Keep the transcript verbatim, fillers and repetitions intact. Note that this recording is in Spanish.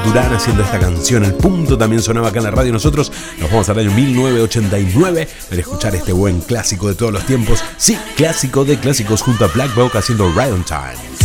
Durán haciendo esta canción. El punto también sonaba acá en la radio. Nosotros nos vamos al año mil novecientos ochenta y nueve para escuchar este buen clásico de todos los tiempos. Sí, clásico de clásicos junto a Black Book haciendo Right on Time.